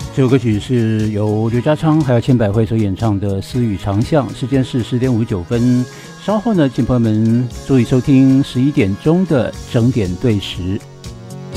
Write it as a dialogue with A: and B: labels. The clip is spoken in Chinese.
A: 这首歌曲是由刘家昌还有千百惠所演唱的《私语长巷》，时间是10:59。稍后呢，请朋友们注意收听11点钟的整点对时。